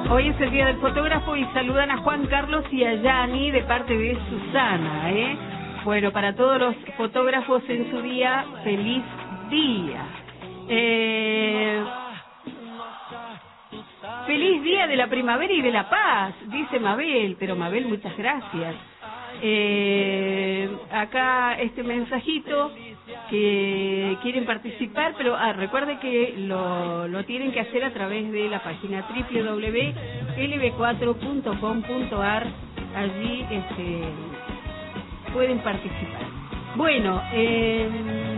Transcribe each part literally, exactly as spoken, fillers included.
Hoy es el día del fotógrafo y saludan a Juan Carlos y a Yani de parte de Susana, ¿eh? Bueno, para todos los fotógrafos en su día, feliz día. Eh... Feliz día de la primavera y de la paz, dice Mabel, pero Mabel, muchas gracias. Eh, acá este mensajito que quieren participar, pero ah, recuerde que lo, lo tienen que hacer a través de la página doble u doble u doble u punto l b cuatro punto com punto a r. Allí este, pueden participar. Bueno, eh,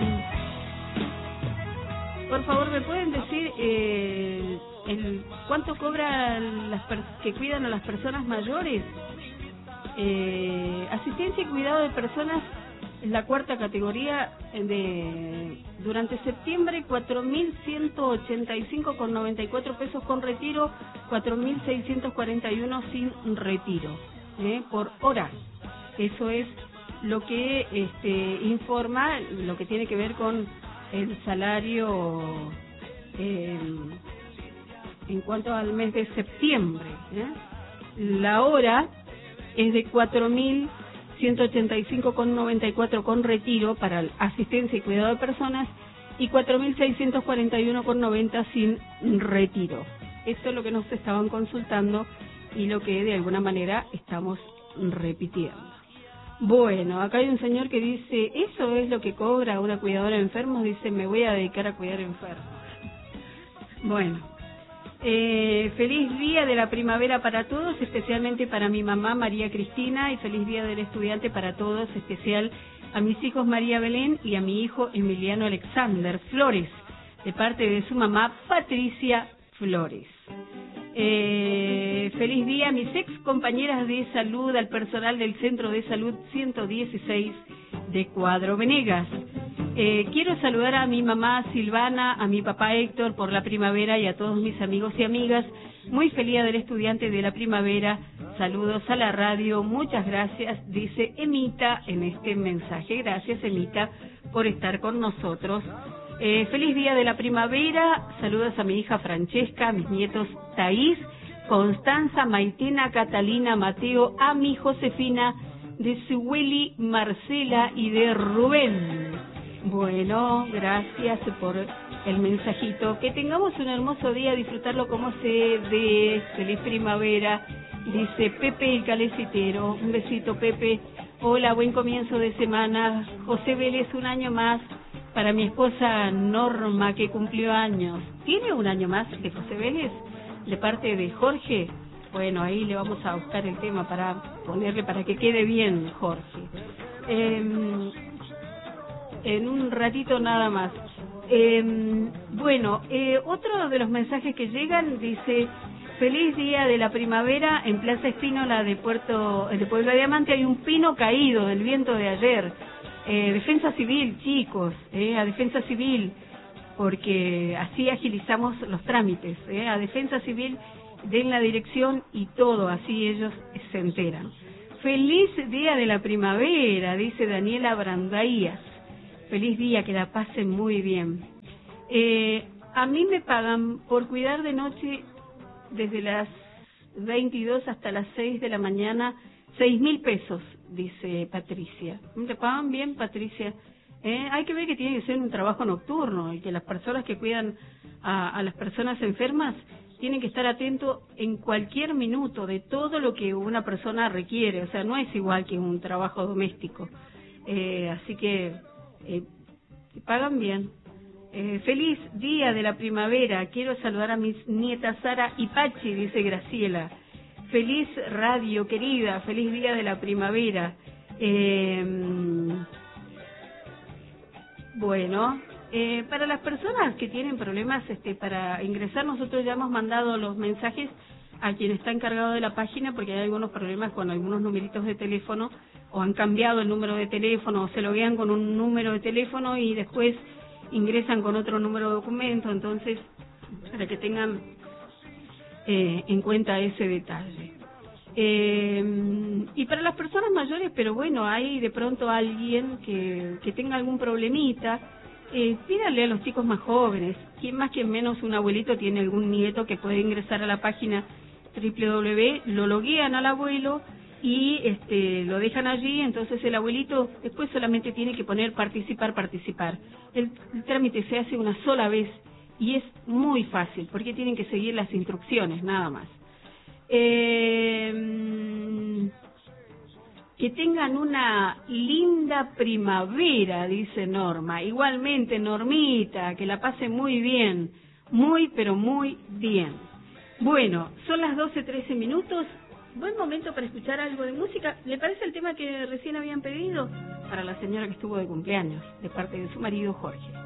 por favor, ¿me pueden decir eh, el, cuánto cobran las que cuidan a las personas mayores? Eh, asistencia y cuidado de personas es la cuarta categoría de durante septiembre, cuatro mil ciento ochenta y cinco con noventa y cuatro pesos con retiro, cuatro mil seiscientos cuarenta y uno sin retiro, ¿eh? Por hora. Eso es lo que este, informa, lo que tiene que ver con el salario eh, en cuanto al mes de septiembre, ¿eh? La hora es de cuatro mil ciento ochenta y cinco con noventa y cuatro con retiro para asistencia y cuidado de personas y cuatro mil seiscientos cuarenta y uno con noventa sin retiro. Esto es lo que nos estaban consultando y lo que de alguna manera estamos repitiendo. Bueno, acá hay un señor que dice, ¿eso es lo que cobra una cuidadora de enfermos? Dice, me voy a dedicar a cuidar enfermos. Bueno. Eh, feliz día de la primavera para todos, especialmente para mi mamá María Cristina, y feliz día del estudiante para todos, especial a mis hijos María Belén y a mi hijo Emiliano Alexander Flores, de parte de su mamá Patricia Flores. Eh, feliz día a mis ex compañeras de salud, al personal del Centro de Salud ciento dieciséis de Cuadro Venegas. Eh, quiero saludar a mi mamá Silvana, a mi papá Héctor por la primavera y a todos mis amigos y amigas. Muy feliz día del estudiante de la primavera. Saludos a la radio. Muchas gracias, dice Emita en este mensaje. Gracias, Emita, por estar con nosotros. Eh, feliz día de la primavera. Saludos a mi hija Francesca, a mis nietos Thaís, Constanza, Maitina, Catalina, Mateo, a mi Josefina, de Sueli, Marcela y de Rubén. Bueno, gracias por el mensajito. Que tengamos un hermoso día, disfrutarlo como se dé. Feliz primavera, dice Pepe el Calecitero. Un besito, Pepe. Hola, buen comienzo de semana. José Vélez, un año más para mi esposa Norma, que cumplió años. ¿Tiene un año más de José Vélez? De parte de Jorge. Bueno, ahí le vamos a buscar el tema para ponerle, para que quede bien, Jorge. Eh, en un ratito nada más. Eh, bueno, eh, otro de los mensajes que llegan dice, feliz día de la primavera, en Plaza Espínola de Puerto de Pueblo Diamante hay un pino caído del viento de ayer. Eh, Defensa Civil, chicos, eh, a Defensa Civil, porque así agilizamos los trámites, eh, a Defensa Civil den la dirección y todo, así ellos se enteran. Feliz día de la primavera, dice Daniela Brandaías. Feliz día, que la pasen muy bien. Eh, a mí me pagan por cuidar de noche desde las veintidós hasta las seis de la mañana, seis mil pesos, dice Patricia. ¿Te pagan bien, Patricia? Eh, hay que ver que tiene que ser un trabajo nocturno y que las personas que cuidan a, a las personas enfermas tienen que estar atentos en cualquier minuto de todo lo que una persona requiere. O sea, no es igual que un trabajo doméstico. Eh, así que eh, pagan bien. Eh, feliz día de la primavera. Quiero saludar a mis nietas Sara y Pachi, dice Graciela. Feliz radio, querida. Feliz día de la primavera. Eh, bueno, eh, para las personas que tienen problemas este, para ingresar, nosotros ya hemos mandado los mensajes a quien está encargado de la página, porque hay algunos problemas con algunos numeritos de teléfono, o han cambiado el número de teléfono, o se loguean con un número de teléfono y después ingresan con otro número de documento. Entonces, para que tengan eh, en cuenta ese detalle. Eh, y para las personas mayores, pero bueno, hay de pronto alguien que, que tenga algún problemita, eh, pídale a los chicos más jóvenes. Quien más, quien menos, un abuelito tiene algún nieto que puede ingresar a la página doble u doble u doble u, lo loguean al abuelo y este lo dejan allí, entonces el abuelito después solamente tiene que poner participar, participar. El, el trámite se hace una sola vez y es muy fácil, porque tienen que seguir las instrucciones, nada más. Eh, que tengan una linda primavera, dice Norma. Igualmente, Normita, que la pase muy bien, muy, pero muy bien. Bueno, son las doce trece minutos. Buen momento para escuchar algo de música. ¿Le parece el tema que recién habían pedido? Para la señora que estuvo de cumpleaños, de parte de su marido Jorge.